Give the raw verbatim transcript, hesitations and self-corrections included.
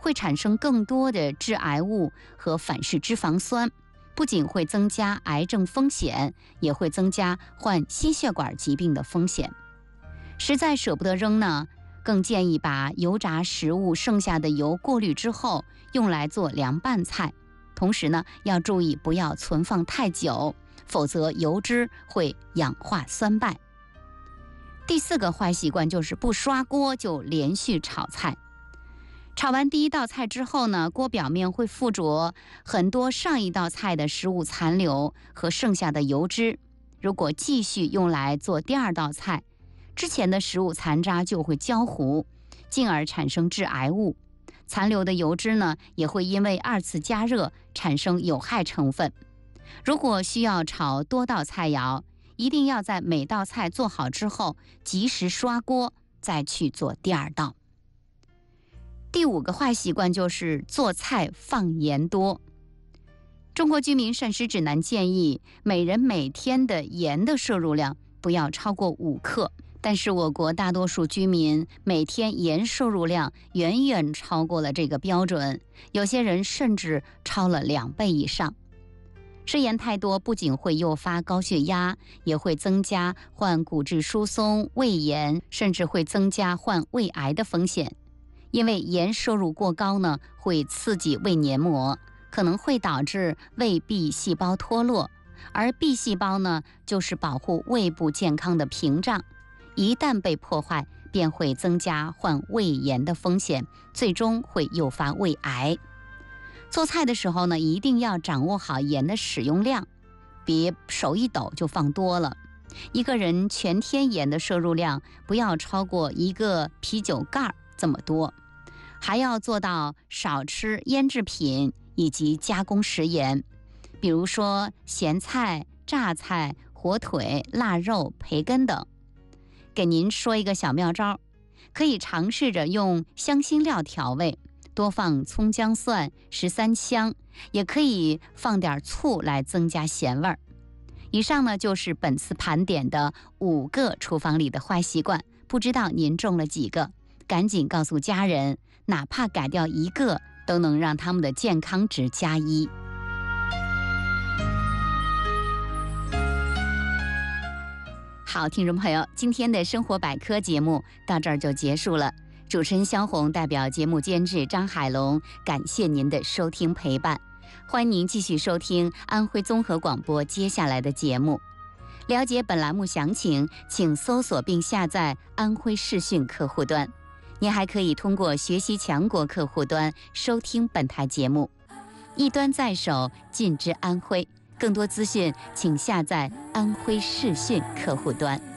会产生更多的致癌物和反式脂肪酸，不仅会增加癌症风险，也会增加患心血管疾病的风险。实在舍不得扔呢，更建议把油炸食物剩下的油过滤之后，用来做凉拌菜。同时呢，要注意不要存放太久，否则油脂会氧化酸败。第四个坏习惯就是不刷锅就连续炒菜。炒完第一道菜之后呢，锅表面会附着很多上一道菜的食物残留和剩下的油脂。如果继续用来做第二道菜，之前的食物残渣就会焦糊，进而产生致癌物。残留的油脂呢，也会因为二次加热产生有害成分。如果需要炒多道菜肴，一定要在每道菜做好之后及时刷锅，再去做第二道。第五个坏习惯就是做菜放盐多。中国居民膳食指南建议每人每天的盐的摄入量不要超过五克，但是我国大多数居民每天盐摄入量远远超过了这个标准，有些人甚至超了两倍以上。吃盐太多不仅会诱发高血压，也会增加患骨质疏松、胃炎，甚至会增加患胃癌的风险。因为盐摄入过高呢，会刺激胃黏膜，可能会导致胃壁细胞脱落，而壁细胞呢，就是保护胃部健康的屏障，一旦被破坏，便会增加患胃炎的风险，最终会诱发胃癌。做菜的时候呢，一定要掌握好盐的使用量，别手一抖就放多了。一个人全天盐的摄入量不要超过一个啤酒盖这么多，还要做到少吃腌制品以及加工食盐，比如说咸菜、榨菜、火腿、腊肉、培根等。给您说一个小妙招，可以尝试着用香辛料调味，多放葱姜蒜、十三香，也可以放点醋来增加咸味儿。以上呢就是本次盘点的五个厨房里的坏习惯，不知道您中了几个？赶紧告诉家人，哪怕改掉一个，都能让他们的健康值加一。好，听众朋友，今天的生活百科节目到这儿就结束了。主持人萧红代表节目监制张海龙，感谢您的收听陪伴。欢迎您继续收听安徽综合广播接下来的节目。了解本栏目详情，请搜索并下载安徽视讯客户端。您还可以通过学习强国客户端收听本台节目。一端在手，尽知安徽。更多资讯请下载安徽视讯客户端。